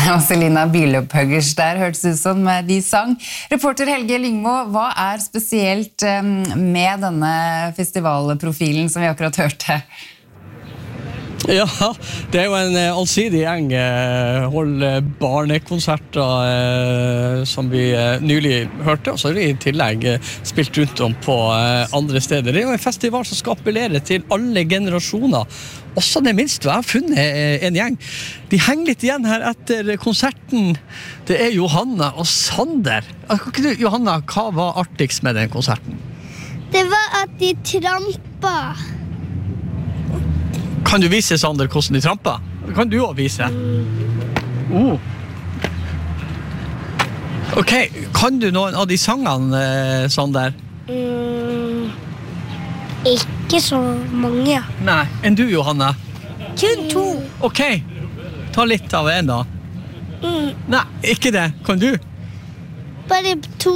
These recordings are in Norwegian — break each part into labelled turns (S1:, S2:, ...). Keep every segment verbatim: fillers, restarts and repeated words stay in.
S1: Og Selina Bilopphøggers der hørtes ut som de sang. Reporter Helge Lyngmo, hva er spesielt med denne festivalprofilen som vi akkurat hørte?
S2: Ja, det er jo en allsidig gjeng, holder barnekonserter som vi nylig hørte, og så har vi i tillegg spilt rundt om på andre steder. Det er jo en festival som skal appellere til alle generasjoner, også det minste. Jeg har funnet en gjeng. De henger litt igjen her etter konserten. Det er Johanna og Sander. Kan ikke du, Johanna, hva var artigst med den konserten?
S3: Det var at de trampa.
S2: Kan du vise, Sander, hvordan de tramper? Kan du også vise? Oh. Ok, kan du noen av de sangene, Sander?
S3: Mm, ikke så mange.
S2: Nei. Enn du, Johanna?
S3: Kun to.
S2: Ok, ta litt av en da.
S3: Mm.
S2: Nei, ikke det. Kan du?
S3: Bare to.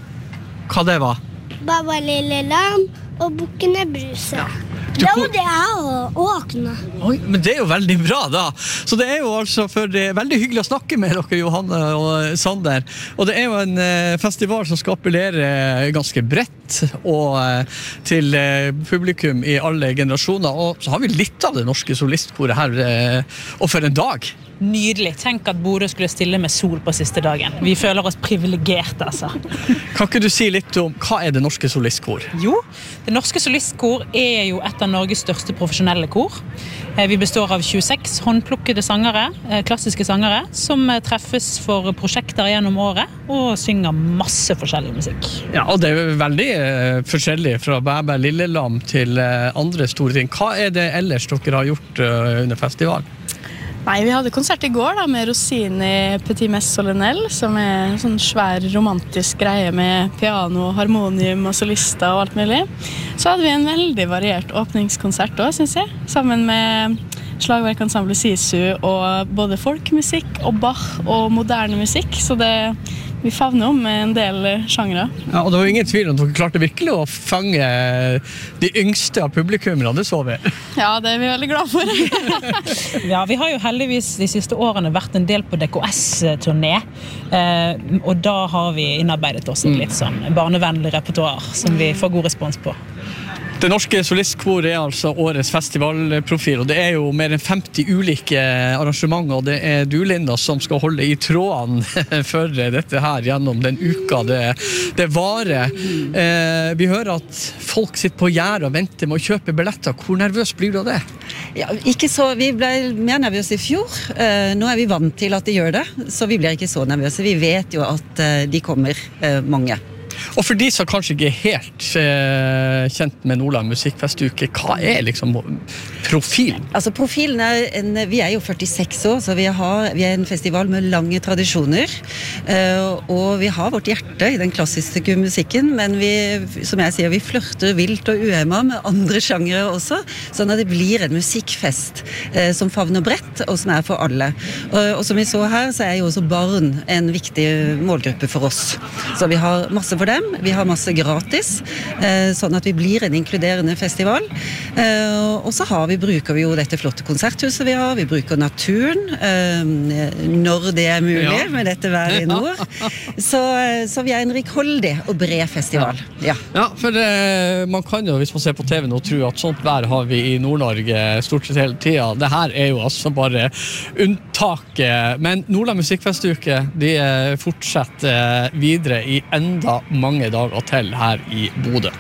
S2: Hva det var?
S3: Baba lille lam og bukkene Bruse.
S2: Ja.
S3: Da var det jeg og åkne.
S2: Oi, men det er jo veldig bra da. Så det er jo altså for det er veldig hyggelig å snakke med dere, Johanne og Sander. Og det er jo en eh, festival som skal appellere ganske bredt og eh, til eh, publikum i alle generasjoner. Og så har vi litt av det norske solistkoret her, eh, og for en dag.
S4: Nydelig. Tenk at Bodø skulle stille med sol på siste dagen. Vi føler oss privilegerte, altså.
S2: Kan ikke du si litt om hva er det norske solistkor?
S4: Jo, det norske solistkor er jo et av Norges største profesjonelle kor. Vi består av tjueseks håndplukkede sangere, klassiske sangere, som treffes for prosjekter gjennom året og synger masse forskjellig musikk.
S2: Ja, og det er veldig eh, forskjellig fra Bæbæ Lillelam til eh, andre store ting. Hva er det ellers dere har gjort eh, under festival?
S5: Nei, vi hadde konsert i går da, med Rossini Petit Messe Solennel, som er en sånn svær romantisk greie med piano, harmonium og solister og alt mulig. Så hadde vi en veldig variert åpningskonsert også, synes jeg, sammen med slagverkensemble Sisu og både folkmusikk og Bach og moderne musikk, så det vi favner om med en del sjangere.
S2: Ja, og det var ingen tvil om at dere klarte virkelig å fange de yngste av publikummene, det så vi.
S5: Ja, det er vi veldig glad for.
S4: Ja, vi har jo heldigvis de siste årene vært en del på D K S-turné, eh, og da har vi innarbeidet oss i litt sånn barnevennlig repertoar som vi får god respons på.
S2: Det norske solistkor er altså årets festivalprofil, og det er jo mer enn femti ulike arrangementer, og det er du, Linda, som skal holde i trådene for dette her gjennom den uka det, det varer. Eh, vi hører at folk sitter på gjerdet og venter med å kjøpe billetter. Hvor nervøs blir du av det?
S6: Ja, ikke så, vi ble mer nervøse i fjor. Eh, nå er vi vant til at de gjør det, så vi blir ikke så nervøse. Vi vet jo at eh, de kommer eh, mange.
S2: Og for de som kanskje ikke er helt eh, kjent med Nordland musikkfestuke, hva er liksom profilen?
S6: Altså profilen er en, vi er jo førtiseks år, så vi, har, vi er en festival med lange tradisjoner, eh, og vi har vårt hjerte i den klassiske musikken, men vi, som jeg sier, vi flørter vilt og uhemmet med andre sjangere også, sånn at det blir en musikkfest eh, som favner bredt, og som er for alle. Og, og som vi så her, så er jo også barn en viktig målgruppe for oss. Så vi har masse for dem. Vi har masse gratis, sånn at vi blir en inkluderende festival. Og så har vi, bruker vi jo dette flotte konserthuset vi har, vi bruker naturen, når det er mulig ja. Med dette været i nord. Så, så vi er en rikholdig og bred festival. Ja,
S2: ja for det, man kan jo, hvis man ser på T V nå, tro at sånt vær har vi i Nord-Norge stort sett hele tiden. Det her er jo altså bare unntaket. Men Nordland musikkfestuke, de fortsetter videre i enda mange dager til her i Bodø.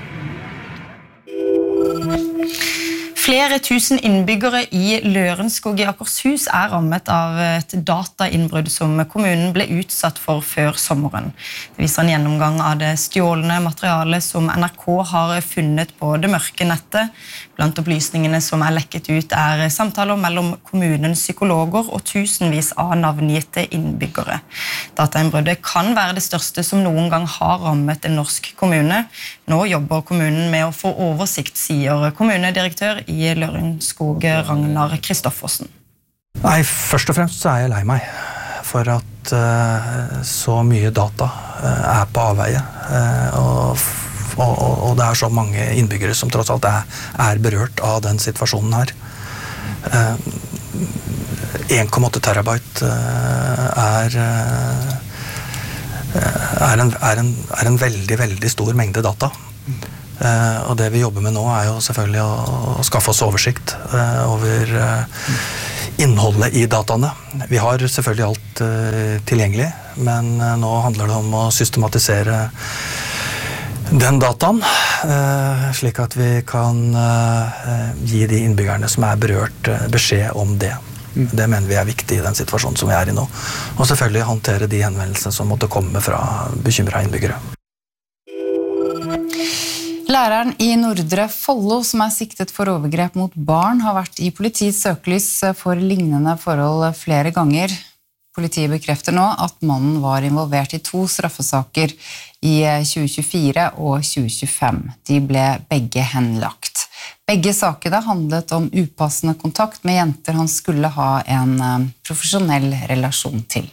S1: Flere tusen innbyggere i Lørenskog i Akershus er rammet av et datainnbrudd som kommunen ble utsatt for før sommeren. Det viser en gjennomgang av det stjålne materialet som N R K har funnet på det mørke nettet. Blant opplysningene som er lekket ut er samtaler mellom kommunens psykologer og tusenvis av navngitte innbyggere. Datainnbruddet kan være det største som noen gang har rammet en norsk kommune. Nå jobber kommunen med å få oversikt, sier kommunedirektør i Lørenskog, Ragnar Kristoffersen.
S7: Nei, først og fremst så er jeg lei meg for at uh, så mye data uh, er på avveie, uh, og, og, og det er så mange innbyggere som tross alt er, er berørt av den situasjonen her. Uh, en komma åtte terabyte er, er, en, er, en, er en veldig, veldig stor mengde data. Og det vi jobber med nå er jo selvfølgelig å, å skaffe oss oversikt over innholdet i dataene. Vi har selvfølgelig alt tilgjengelig, men nå handler det om å systematisere den dataen, slik at vi kan gi de innbyggerne som er berørt beskjed om det. Det mener vi er viktig i den situasjonen som vi er i nå. Og selvfølgelig håndtere de henvendelsene som måtte komme fra bekymrede innbyggere.
S8: Læreren i Nordre Follo, som er siktet for overgrep mot barn, har vært i politiets søkelys for lignende forhold flere ganger. Politiet bekrefter nå at mannen var involvert i to straffesaker i tjue tjuefire og tjue tjuefem. De ble begge henlagt. Begge sakene handlet om upassende kontakt med jenter han skulle ha en profesjonell relasjon til.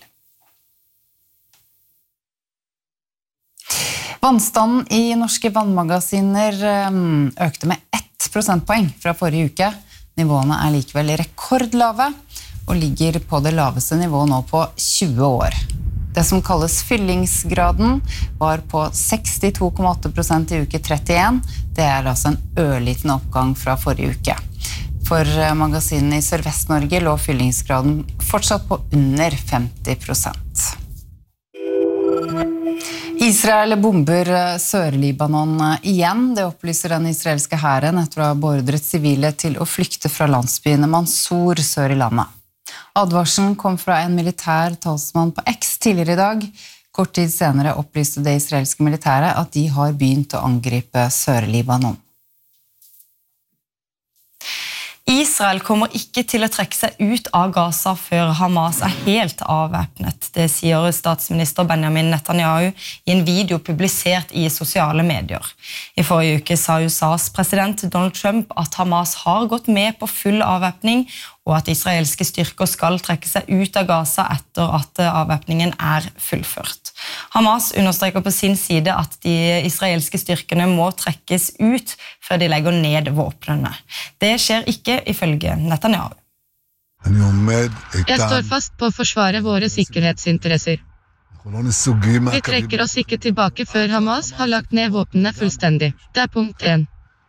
S8: Vannstanden i norske vannmagasiner økte med ett prosentpoeng fra forrige uke. Nivåene er likevel rekordlave og ligger på det laveste nivået nå på tjue år. Det som kalles fyllingsgraden var på sekstito komma åtte prosent i uke trettien. Det er altså en ørliten oppgang fra forrige uke. For magasinene i Sørvest-Norge lå fyllingsgraden fortsatt på under femti prosent. Israel bomber Sør-Libanon igjen. Det opplyser den israelske hæren etter å ha beordret sivile til å flykte fra landsbyene Mansour sør i landet. Advarselen kom fra en militær talsmann på X tidligere i dag. Kort tid senere opplyste det israelske militæret at de har begynt å angripe Sør-Libanon.
S1: Israel kommer ikke til å trekke seg ut av Gaza før Hamas er helt avvæpnet. Det sier statsminister Benjamin Netanyahu i en video publisert i sosiale medier. I forrige uke sa U S A's president Donald Trump at Hamas har gått med på full avvæpning, og at israelske styrker skal trekke seg ut av Gaza etter at avvæpningen er fullført. Hamas understreker på sin side at de israelske styrkene må trekkes ut før de legger ned våpnene. Det skjer ikke ifølge Netanyahu.
S9: Jeg står fast på å forsvare våre sikkerhetsinteresser. Vi trekker oss ikke tilbake før Hamas har lagt ned våpnene fullstendig. Det er punkt én.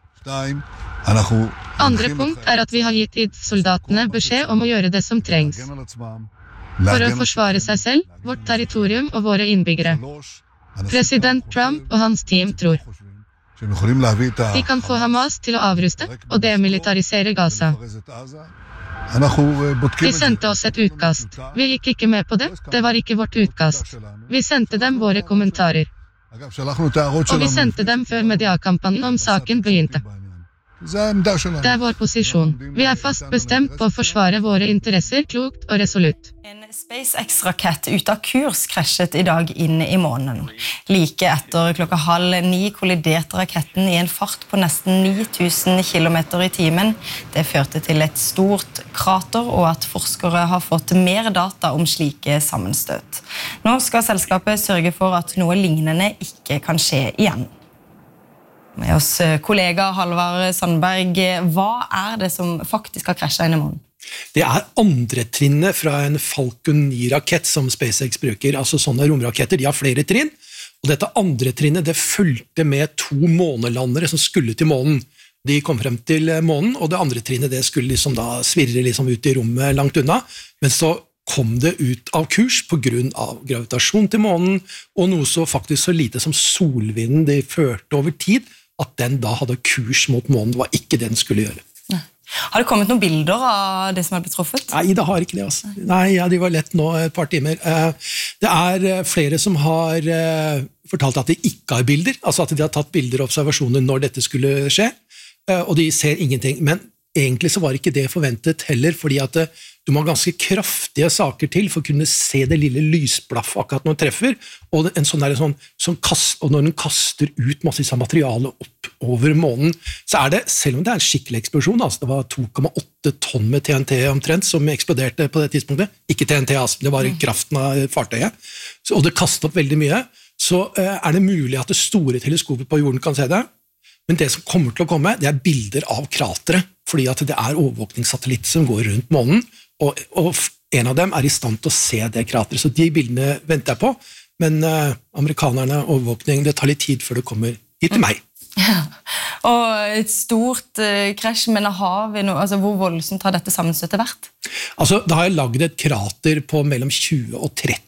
S9: Andre punkt er at vi har gitt soldatene beskjed om å gjøre det som trengs. For å forsvare seg selv, vårt territorium og våre innbyggere. President Trump og hans team tror de kan få Hamas til å avruste og demilitarisere Gaza. De sendte oss et utkast. Vi gikk ikke med på det, det var ikke vårt utkast. Vi sendte dem våre kommentarer. Og vi sendte dem før mediakampanjen om saken begynte. Det er vår posisjon. Vi er fast bestemt på å forsvare våre interesser klokt og resolutt.
S1: En SpaceX-rakett ut av kurs krasjet i dag inn i månen. Like etter klokka halv ni kolliderte raketten i en fart på nesten ni tusen kilometer i timen. Det førte til et stort krater og at forskere har fått mer data om slike sammenstøt. Nå skal selskapet sørge for at noe lignende ikke kan skje igjen. Med oss kollega Halvard Sandberg, hva er det som faktisk har krasjet inn i månen?
S10: Det er andre trinnet fra en Falcon ni-rakett som SpaceX bruker. Altså sånne romraketter, de har flere trinn. Og dette andre trinnet, det fulgte med to månelandere som skulle til månen. De kom frem til månen, og det andre trinnet det skulle liksom da svirre liksom ut i rommet langt unna. Men så kom det ut av kurs på grunn av gravitasjon til månen, og noe så faktisk så lite som solvinden de førte over tid, at den da hadde kurs mot månen. Det var ikke det den skulle gjøre.
S1: Nei. Har det kommet noen bilder av det som har blitt truffet?
S10: Nei, det har ikke det. Altså. Nei, ja, de var lett nå et par timer. Det er flere som har fortalt at de ikke har bilder, altså at de har tatt bilder og observasjoner når dette skulle skje, og de ser ingenting. Men egentlig så var ikke det forventet heller, fordi at du må ha ganske kraftige saker til for å kunne se det lille lysblaff akkurat når den treffer, og, en sånn der, sånn, sånn kast, og når den kaster ut masse av materiale opp over månen, så er det, selv om det er en skikkelig eksplosjon, altså det var to komma åtte tonn med T N T omtrent som eksploderte på det tidspunktet, ikke T N T, altså, det var kraften av fartøyet, så, og det kastet opp veldig mye, så uh, er det mulig at det store teleskopet på jorden kan se det, men det som kommer til å komme, det er bilder av krateret, fordi at det er overvåkningssatellitt som går rundt månen, og, og en av dem er i stand til å se det krateret, så de bildene venter jeg på, men uh, amerikanerne, overvåkning, det tar litt tid før det kommer hit til meg.
S1: Ja, og et stort uh, krasj, men har vi noe, altså hvor voldsomt har dette sammenstøttet vært?
S10: Altså, da har jeg laget et krater på mellom tjue og tretti